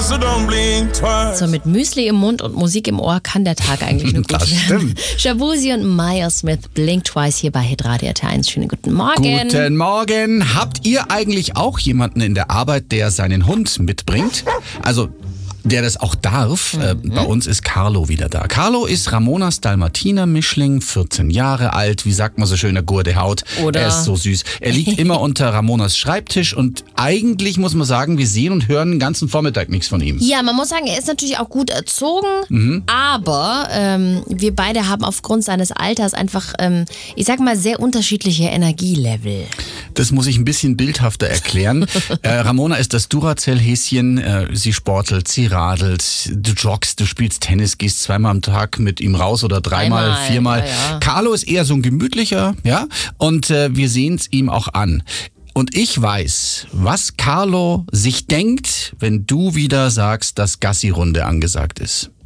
so don't blink twice. So mit Müsli im Mund und Musik im Ohr kann der Tag eigentlich nur gut Das werden. stimmt. Shabuzi und Maya Smith, Blink Twice hier bei Hitradio RT1. Schönen guten Morgen. Guten Morgen. Habt ihr eigentlich auch jemanden in der Arbeit, der seinen Hund mitbringt? Also der das auch darf. Bei uns ist Carlo wieder da. Carlo ist Ramonas Dalmatiner-Mischling, 14 Jahre alt. Wie sagt man so schön, eine gurde Haut. Oder? Er ist so süß. Er liegt immer unter Ramonas Schreibtisch und eigentlich muss man sagen, wir sehen und hören den ganzen Vormittag nichts von ihm. Ja, man muss sagen, er ist natürlich auch gut erzogen, aber wir beide haben aufgrund seines Alters einfach, ich sag mal, sehr unterschiedliche Energielevel. Das muss ich ein bisschen bildhafter erklären. Ramona ist das Duracell-Häschen. Sie sportelt, sie radelt, du joggst, du spielst Tennis, gehst zweimal am Tag mit ihm raus oder dreimal, viermal. Ja. Carlo ist eher so ein gemütlicher, ja, und wir sehen es ihm auch an. Und ich weiß, was Carlo sich denkt, wenn du wieder sagst, dass Gassi-Runde angesagt ist.